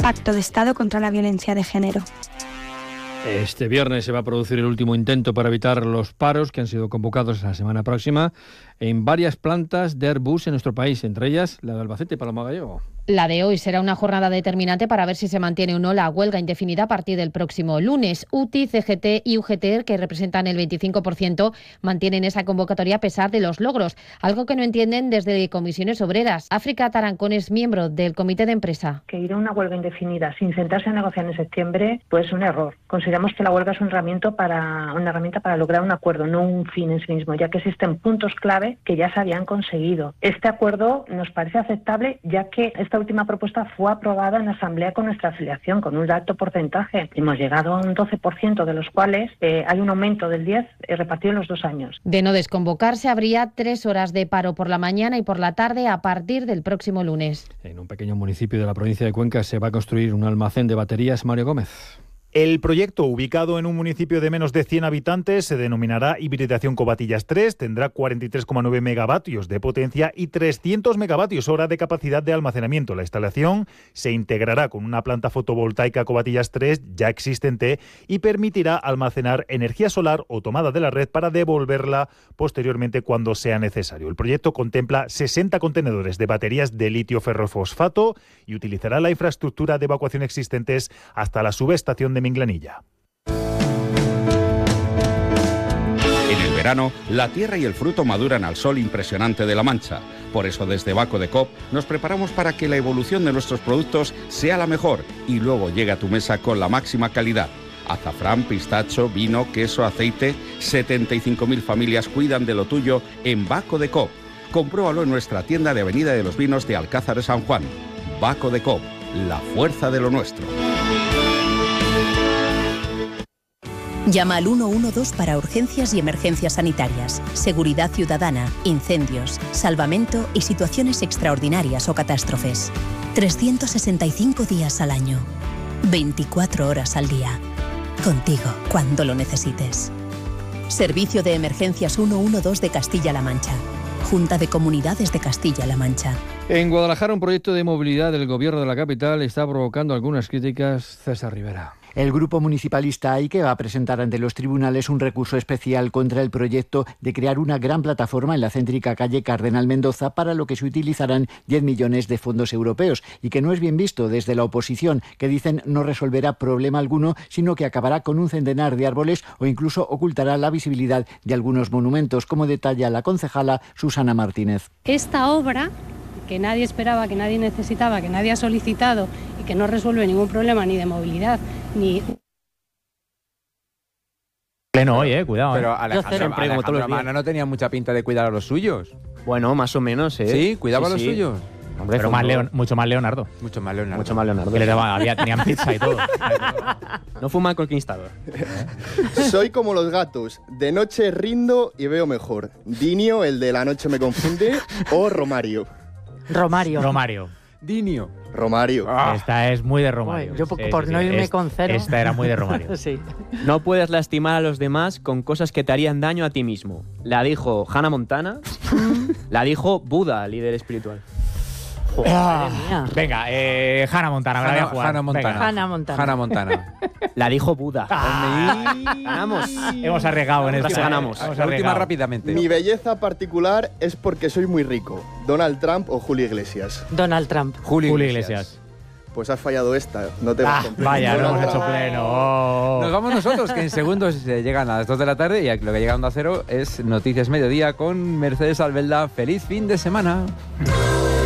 Pacto de Estado contra la Violencia de Género. Este viernes se va a producir el último intento para evitar los paros que han sido convocados la semana próxima en varias plantas de Airbus en nuestro país, entre ellas la de Albacete. Paloma Gallego. La de hoy será una jornada determinante para ver si se mantiene o no la huelga indefinida a partir del próximo lunes. UTI, CGT y UGT, que representan el 25%, mantienen esa convocatoria a pesar de los logros, algo que no entienden desde Comisiones Obreras. África Tarancón es miembro del comité de empresa. Que ir a una huelga indefinida sin sentarse a negociar en septiembre, pues es un error. Consideramos que la huelga es una herramienta para lograr un acuerdo, no un fin en sí mismo, ya que existen puntos clave que ya se habían conseguido. Este acuerdo nos parece aceptable, ya que esta última propuesta fue aprobada en asamblea con nuestra afiliación, con un alto porcentaje. Hemos llegado a un 12%, de los cuales hay un aumento del 10% repartido en los 2 años. De no desconvocarse, habría 3 horas de paro por la mañana y por la tarde a partir del próximo lunes. En un pequeño municipio de la provincia de Cuenca se va a construir un almacén de baterías. Mario Gómez. El proyecto, ubicado en un municipio de menos de 100 habitantes, se denominará Hibridación Covatillas 3, tendrá 43,9 megavatios de potencia y 300 megavatios hora de capacidad de almacenamiento. La instalación se integrará con una planta fotovoltaica Covatillas 3 ya existente y permitirá almacenar energía solar o tomada de la red para devolverla posteriormente cuando sea necesario. El proyecto contempla 60 contenedores de baterías de litio ferrofosfato y utilizará la infraestructura de evacuación existentes hasta la subestación de Minglanilla. En el verano, la tierra y el fruto maduran al sol impresionante de La Mancha. Por eso, desde Baco de Coop nos preparamos para que la evolución de nuestros productos sea la mejor y luego llegue a tu mesa con la máxima calidad. Azafrán, pistacho, vino, queso, aceite. 75.000 familias cuidan de lo tuyo en Baco de Coop. Compruébalo en nuestra tienda de Avenida de los Vinos de Alcázar de San Juan. Baco de Coop, la fuerza de lo nuestro. Llama al 112 para urgencias y emergencias sanitarias, seguridad ciudadana, incendios, salvamento y situaciones extraordinarias o catástrofes. 365 días al año, 24 horas al día. Contigo cuando lo necesites. Servicio de Emergencias 112 de Castilla-La Mancha. Junta de Comunidades de Castilla-La Mancha. En Guadalajara, un proyecto de movilidad del gobierno de la capital está provocando algunas críticas. César Rivera. El grupo municipalista AIKE va a presentar ante los tribunales un recurso especial contra el proyecto de crear una gran plataforma en la céntrica calle Cardenal Mendoza, para lo que se utilizarán 10 millones de fondos europeos, y que no es bien visto desde la oposición, que dicen no resolverá problema alguno, sino que acabará con un centenar de árboles o incluso ocultará la visibilidad de algunos monumentos, como detalla la concejala Susana Martínez. Esta obra, que nadie esperaba, que nadie necesitaba, que nadie ha solicitado y que no resuelve ningún problema ni de movilidad ni... Pleno hoy, cuidado. Pero Alejandro Mana no tenía mucha pinta de cuidar a los suyos. Bueno, más o menos, ¿eh? ¿Sí? ¿Cuidaba a los suyos? Hombre, pero mucho más Leonardo. Mucho más Leonardo. Mucho más Leonardo. Tenían pizza y todo. No fuma el conquistador. Soy como los gatos. De noche rindo y veo mejor. Dinio, el de la noche me confunde, o Romario. Romario. Dinio. Romario. Esta es muy de Romario. Yo por no irme con cero. Esta era muy de Romario. Sí. No puedes lastimar a los demás con cosas que te harían daño a ti mismo. La dijo Hannah Montana. La dijo Buda, líder espiritual. Venga, Hannah Montana, me la voy a jugar. Hannah Montana. La dijo Buda. Ganamos. Hemos arriesgado en esta. Ganamos. La última rápidamente. Mi belleza particular es porque soy muy rico. ¿Donald Trump o Julio Iglesias? Donald Trump. Julio Iglesias. Pues has fallado esta. No te vas con pleno. Vaya, no hemos hecho pleno. Nos vamos nosotros, que en segundos llegan a las 2 de la tarde y lo que llega a Onda Cero es Noticias Mediodía con Mercedes Albelda. ¡Feliz fin de semana!